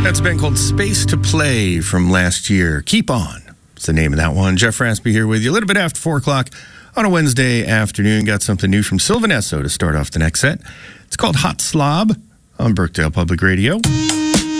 That's a band called Space to Play from last year. Keep On. It's the name of that one. Jeff Raspy here with you. A little bit after 4 o'clock on a Wednesday afternoon. Got something new from Sylvan Esso to start off the next set. It's called Hot Slob on Birkdale Public Radio.